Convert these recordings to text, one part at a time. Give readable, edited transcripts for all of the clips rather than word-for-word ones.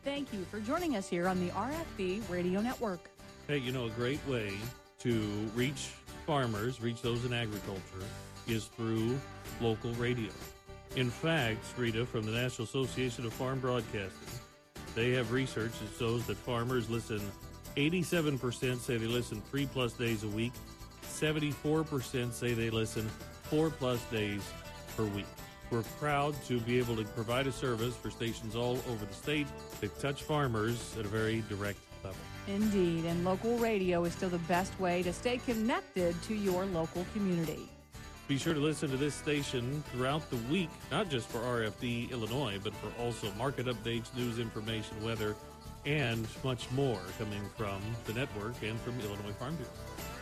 Thank you for joining us here on the RFD Radio Network. Hey, a great way to reach farmers, reach those in agriculture, is through local radio. In fact, Rita, from the National Association of Farm Broadcasting, they have research that shows that farmers listen, 87% say they listen 3+ days a week, 74% say they listen 4+ days per week. We're proud to be able to provide a service for stations all over the state that touch farmers at a very direct level. Indeed, and local radio is still the best way to stay connected to your local community. Be sure to listen to this station throughout the week, not just for RFD Illinois, but for also market updates, news information, weather, and much more coming from the network and from Illinois Farm Bureau.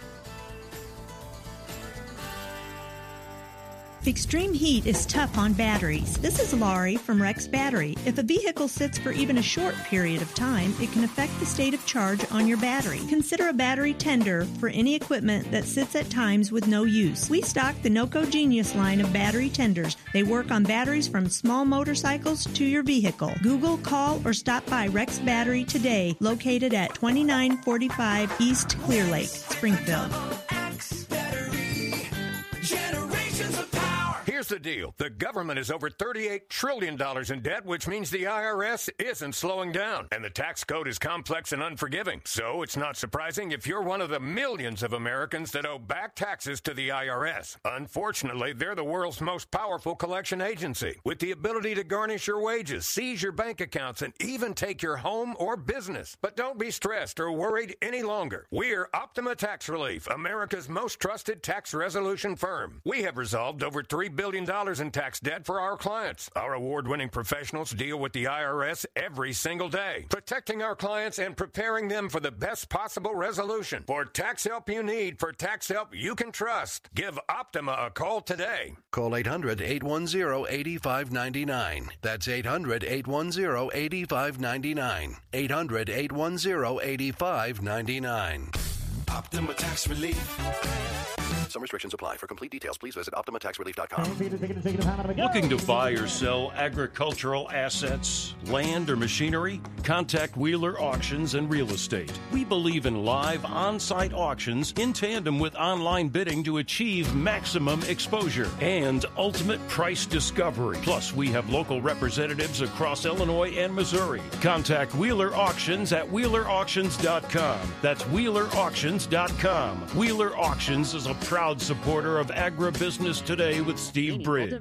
Extreme heat is tough on batteries. This is Laurie from Rex Battery. If a vehicle sits for even a short period of time, it can affect the state of charge on your battery. Consider a battery tender for any equipment that sits at times with no use. We stock the NOCO Genius line of battery tenders. They work on batteries from small motorcycles to your vehicle. Google, call, or stop by Rex Battery today, located at 2945 East Clear Lake, Springfield. Here's the deal. The government is over $38 trillion in debt, which means the IRS isn't slowing down. And the tax code is complex and unforgiving. So it's not surprising if you're one of the millions of Americans that owe back taxes to the IRS. Unfortunately, they're the world's most powerful collection agency, with the ability to garnish your wages, seize your bank accounts, and even take your home or business. But don't be stressed or worried any longer. We're Optima Tax Relief, America's most trusted tax resolution firm. We have resolved over $3 billion in tax debt for our clients. Our award-winning professionals deal with the IRS every single day, protecting our clients and preparing them for the best possible resolution. For tax help you need, for tax help you can trust, give Optima a call today. Call 800-810-8599. That's 800-810-8599. 800-810-8599. Optima Tax Relief. Some restrictions apply. For complete details, please visit OptimaTaxRelief.com. Looking to buy or sell agricultural assets, land, or machinery? Contact Wheeler Auctions and Real Estate. We believe in live on-site auctions in tandem with online bidding to achieve maximum exposure and ultimate price discovery. Plus, we have local representatives across Illinois and Missouri. Contact Wheeler Auctions at WheelerAuctions.com. That's WheelerAuctions.com. Wheeler Auctions is a proud supporter of Agribusiness Today with Steve Bridge.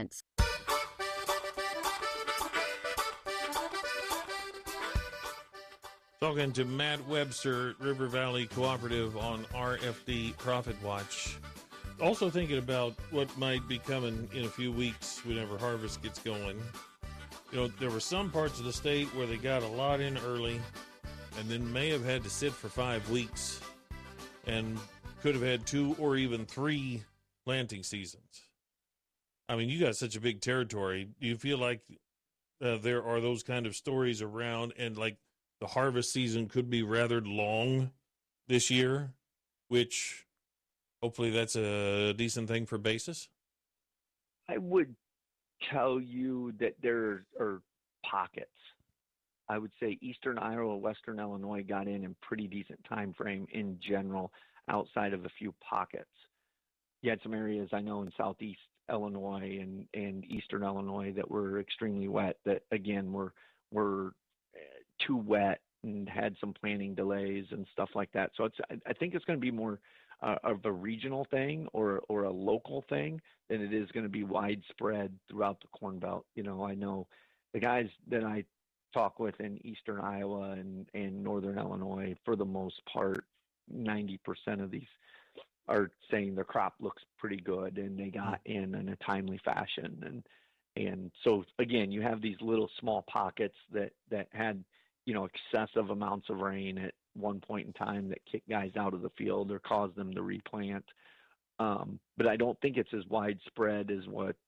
Talking to Matt Webster, River Valley Cooperative on RFD Profit Watch. Also thinking about what might be coming in a few weeks whenever harvest gets going. There were some parts of the state where they got a lot in early and then may have had to sit for 5 weeks and could have had 2 or even 3 planting seasons. I mean, you got such a big territory. Do you feel like there are those kind of stories around, and like the harvest season could be rather long this year, which hopefully that's a decent thing for basis? I would tell you that there are pockets. I would say Eastern Iowa, Western Illinois got in pretty decent time frame in general, outside of a few pockets. You had some areas I know in Southeast Illinois and Eastern Illinois that were extremely wet that, again, were too wet and had some planting delays and stuff like that. So I think it's going to be more of a regional thing or a local thing than it is going to be widespread throughout the Corn Belt. I know the guys that I talk with in Eastern Iowa and Northern Illinois, for the most part, 90% of these are saying their crop looks pretty good and they got in a timely fashion. And so, again, you have these little small pockets that had, excessive amounts of rain at one point in time that kicked guys out of the field or caused them to replant. But I don't think it's as widespread as what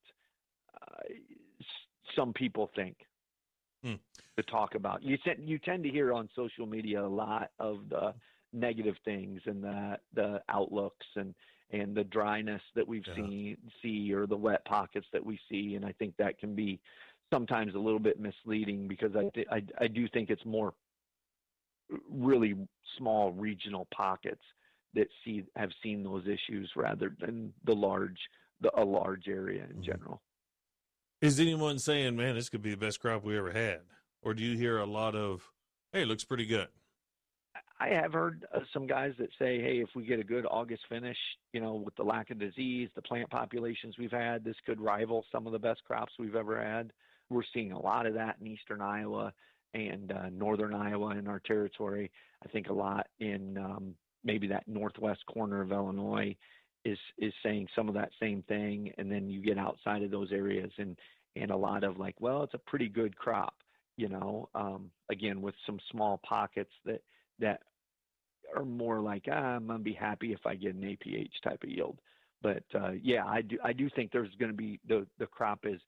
some people think to talk about. You tend to hear on social media a lot of the negative things and the outlooks and the dryness that we've seen or the wet pockets that we see. And I think that can be sometimes a little bit misleading because I do think it's more really small regional pockets that have seen those issues rather than a large area in general. Is anyone saying, man, this could be the best crop we ever had? Or do you hear a lot of, hey, it looks pretty good? I have heard some guys that say, hey, if we get a good August finish, with the lack of disease, the plant populations we've had, this could rival some of the best crops we've ever had. We're seeing a lot of that in eastern Iowa and northern Iowa in our territory. I think a lot in maybe that northwest corner of Illinois is saying some of that same thing. And then you get outside of those areas and a lot of like, well, it's a pretty good crop, again, with some small pockets that are more like, I'm going to be happy if I get an APH type of yield. But yeah, I do think there's going to be the crop is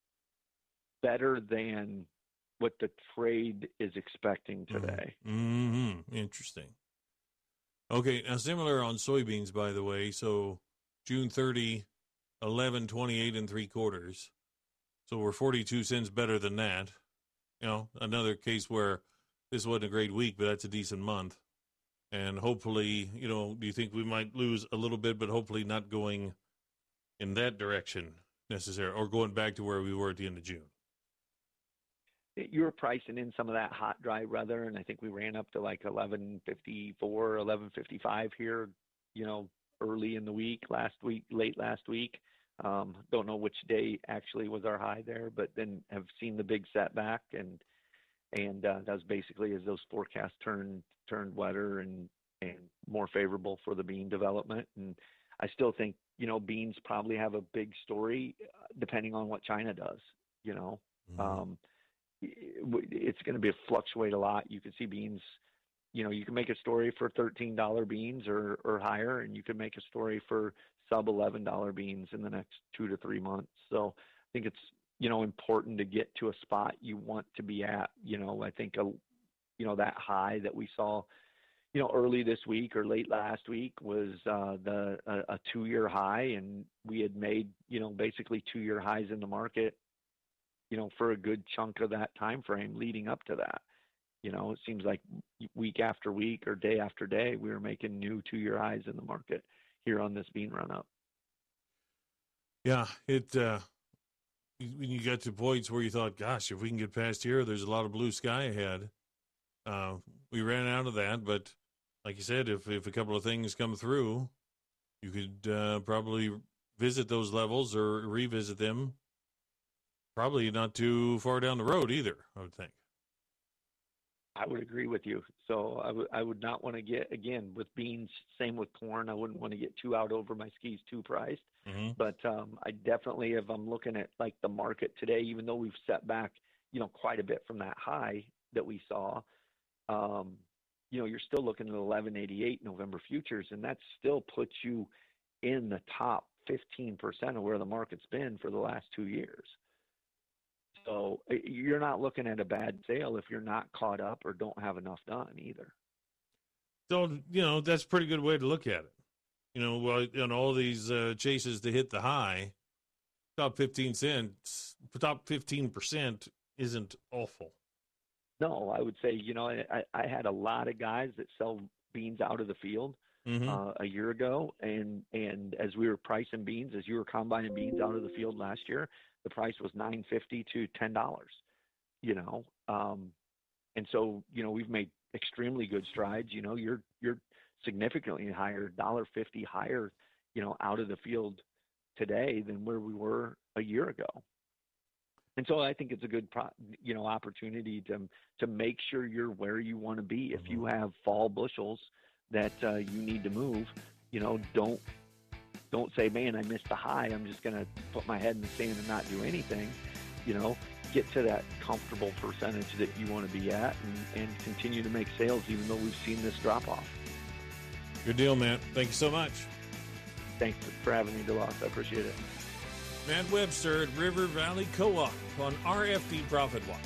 better than what the trade is expecting today. Mm-hmm. Interesting. Okay, now similar on soybeans, by the way. So June 30, 11.28 3/4. So we're 42 cents better than that. Another case where this wasn't a great week, but that's a decent month. And hopefully, do you think we might lose a little bit, but hopefully not going in that direction necessarily, or going back to where we were at the end of June? You were pricing in some of that hot, dry weather, and I think we ran up to like 11.54, 11.55 here, early in the week, late last week. Don't know which day actually was our high there, but then have seen the big setback, and that was basically as those forecasts turned wetter and more favorable for the bean development. And I still think, beans probably have a big story depending on what China does, Mm-hmm. It's going to fluctuate a lot. You can see beans, you can make a story for $13 beans or higher, and you can make a story for sub $11 beans in the next 2 to 3 months. So I think it's, important to get to a spot you want to be at. I think, that high that we saw, early this week or late last week was a 2-year high, and we had made, basically 2-year highs in the market, for a good chunk of that time frame leading up to that. It seems like week after week or day after day, we were making new 2-year highs in the market here on this bean run up. Yeah, when you got to points where you thought, gosh, if we can get past here, there's a lot of blue sky ahead. We ran out of that, but like you said, if a couple of things come through, you could probably visit those levels or revisit them. Probably not too far down the road either, I would think. I would agree with you. So I would not want to get, again, with beans, same with corn, I wouldn't want to get too out over my skis, too priced. Mm-hmm. But I definitely, if I'm looking at like the market today, even though we've set back, quite a bit from that high that we saw, you're still looking at 11.88 November futures, and that still puts you in the top 15% of where the market's been for the last 2 years. So you're not looking at a bad sale if you're not caught up or don't have enough done either. So, that's a pretty good way to look at it. On all these chases to hit the high, top 15% isn't awful. No, I would say, I had a lot of guys that sell beans out of the field a year ago. And as we were pricing beans, as you were combining beans out of the field last year, the price was $9.50 to $10, and so, we've made extremely good strides. You're significantly higher, $1.50 higher, out of the field today than where we were a year ago. And so I think it's a good, opportunity to make sure you're where you want to be. If you have fall bushels that you need to move, don't say, man, I missed the high, I'm just going to put my head in the sand and not do anything. Get to that comfortable percentage that you want to be at and continue to make sales even though we've seen this drop off. Good deal, Matt. Thank you so much. Thanks for having me, DeLoss. I appreciate it. Matt Webster at River Valley Co-op on RFD Profit Watch.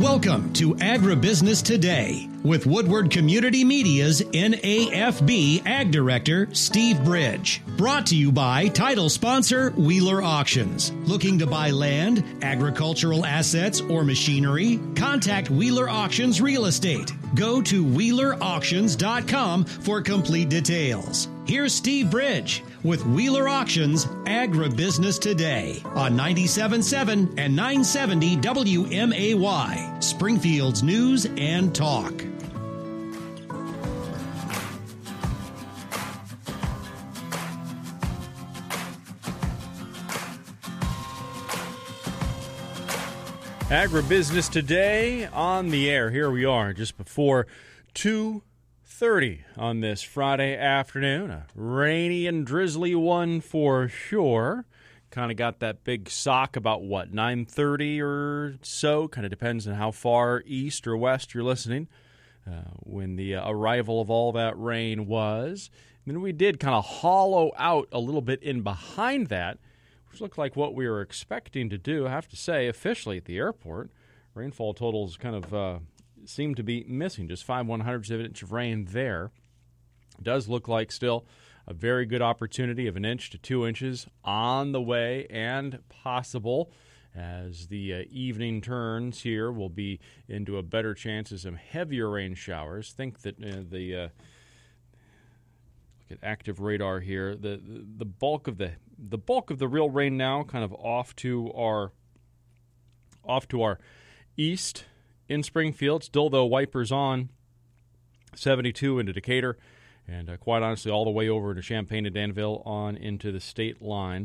Welcome to Agribusiness Today with Woodward Community Media's NAFB Ag Director, Steve Bridge. Brought to you by title sponsor Wheeler Auctions. Looking to buy land, agricultural assets, or machinery? Contact Wheeler Auctions Real Estate. Go to WheelerAuctions.com for complete details. Here's Steve Bridge with Wheeler Auctions Agribusiness Today on 97.7 and 970 WMAY, Springfield's News and Talk. Agribusiness Today on the air. Here we are just before 2:30 on this Friday afternoon. A rainy and drizzly one for sure. Kind of got that big sock about, 9:30 or so. Kind of depends on how far east or west you're listening when the arrival of all that rain was. And then we did kind of hollow out a little bit in behind that, which looked like what we were expecting to do. I have to say, officially at the airport, rainfall totals kind of seem to be missing. Just 5/100ths of an inch of rain there. It does look like still a very good opportunity of 1 inch to 2 inches on the way and possible as the evening turns here. We'll be into a better chance of some heavier rain showers. Think that look at active radar here. The bulk of the real rain now kind of off to our east in Springfield. Still though, wipers on 72 into Decatur, and quite honestly all the way over to Champaign and Danville on into the state line.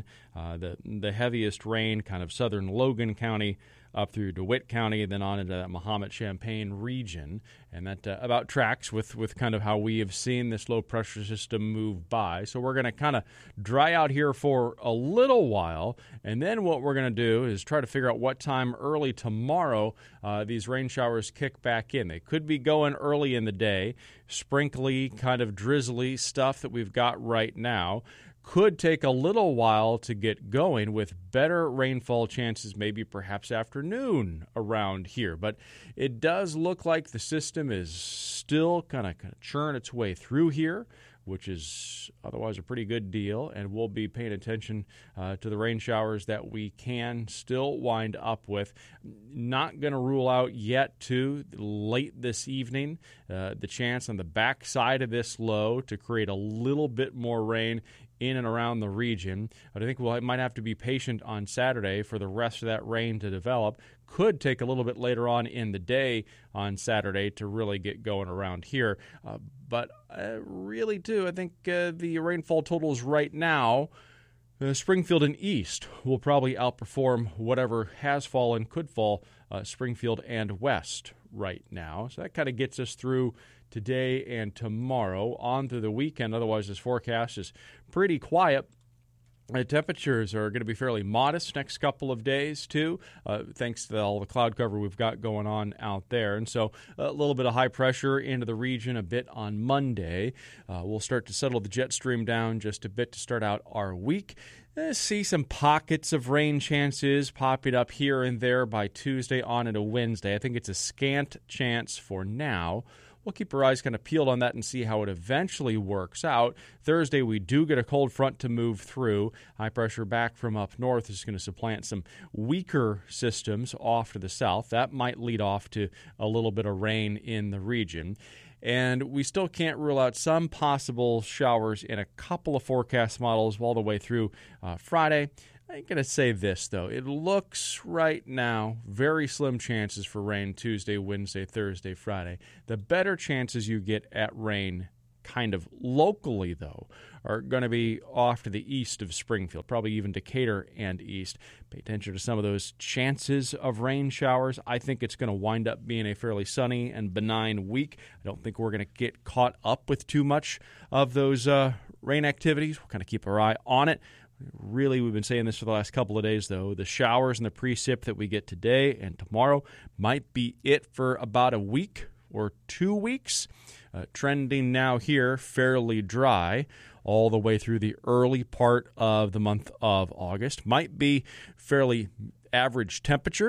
The heaviest rain kind of southern Logan County up through DeWitt County, and then on into that Mahomet-Champaign region. And that about tracks with kind of how we have seen this low-pressure system move by. So we're going to kind of dry out here for a little while, and then what we're going to do is try to figure out what time early tomorrow these rain showers kick back in. They could be going early in the day, sprinkly, kind of drizzly stuff that we've got right now. Could take a little while to get going with better rainfall chances, maybe perhaps afternoon around here. But it does look like the system is still kind of churn its way through here, which is otherwise a pretty good deal. And we'll be paying attention to the rain showers that we can still wind up with. Not going to rule out yet, too, late this evening, the chance on the backside of this low to create a little bit more rain in and around the region. But I think we might have to be patient on Saturday for the rest of that rain to develop. Could take a little bit later on in the day on Saturday to really get going around here. But I really do. I think the rainfall totals right now, Springfield and east will probably outperform whatever has fallen, could fall, Springfield and west right now. So that kind of gets us through today and tomorrow on through the weekend. Otherwise, this forecast is pretty quiet. Temperatures are going to be fairly modest next couple of days, too, thanks to all the cloud cover we've got going on out there. And so a little bit of high pressure into the region a bit on Monday. We'll start to settle the jet stream down just a bit to start out our week. See some pockets of rain chances popping up here and there by Tuesday on into Wednesday. I think it's a scant chance for now. We'll keep our eyes kind of peeled on that and see how it eventually works out. Thursday, we do get a cold front to move through. High pressure back from up north is going to supplant some weaker systems off to the south. That might lead off to a little bit of rain in the region. And we still can't rule out some possible showers in a couple of forecast models all the way through Friday. I'm going to say this, though. It looks right now very slim chances for rain Tuesday, Wednesday, Thursday, Friday. The better chances you get at rain kind of locally, though, are going to be off to the east of Springfield, probably even Decatur and east. Pay attention to some of those chances of rain showers. I think it's going to wind up being a fairly sunny and benign week. I don't think we're going to get caught up with too much of those rain activities. We'll kind of keep our eye on it. Really, we've been saying this for the last couple of days, though. The showers and the precip that we get today and tomorrow might be it for about a week or 2 weeks. Trending now here fairly dry all the way through the early part of the month of August. Might be fairly average temperatures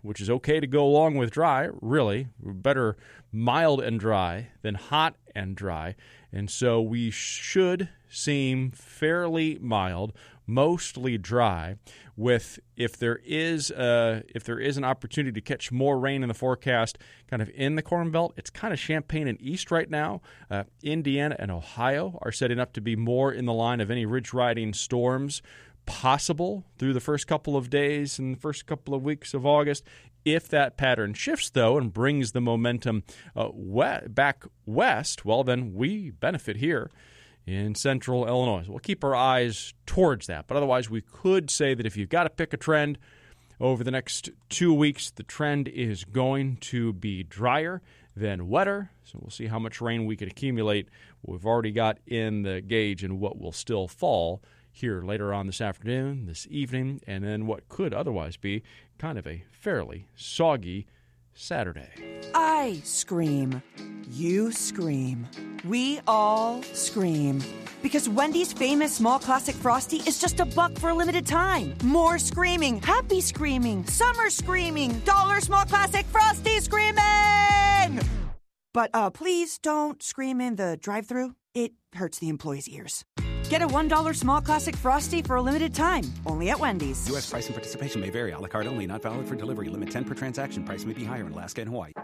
which is okay to go along with dry, really. Better mild and dry than hot and dry. And so we should seem fairly mild, mostly dry, with if there is an opportunity to catch more rain in the forecast kind of in the Corn Belt, it's kind of Champaign and East right now. Indiana and Ohio are setting up to be more in the line of any ridge riding storms possible through the first couple of days and the first couple of weeks of August. If that pattern shifts, though, and brings the momentum back west, well, then we benefit here in central Illinois. We'll keep our eyes towards that. But otherwise, we could say that if you've got to pick a trend over the next 2 weeks, the trend is going to be drier than wetter. So we'll see how much rain we can accumulate. We've already got in the gauge and what will still fall here later on this afternoon, this evening, and then what could otherwise be kind of a fairly soggy Saturday. I scream. You scream. We all scream. Because Wendy's famous small classic Frosty is just $1 for a limited time. More screaming, happy screaming, summer screaming, dollar small classic Frosty screaming! But please don't scream in the drive-thru. It hurts the employees' ears. Get a $1 small classic Frosty for a limited time, only at Wendy's. U.S. price and participation may vary. A la carte only, not valid for delivery. Limit 10 per transaction. Price may be higher in Alaska and Hawaii.